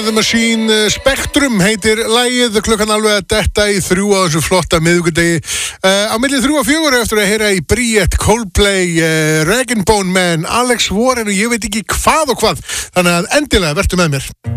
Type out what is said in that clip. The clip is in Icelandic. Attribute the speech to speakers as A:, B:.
A: The Machine Spectrum heitir lagið, klukkan alveg að detta í 3 á þessu flotta miðvikudegi. Á milli 3 og 4 eftir að heyra í Bríett, Coldplay, Rag & Bone Man, Alex Warren og ég veit ekki hvað og hvað. Þannig að endilega vertu með mér.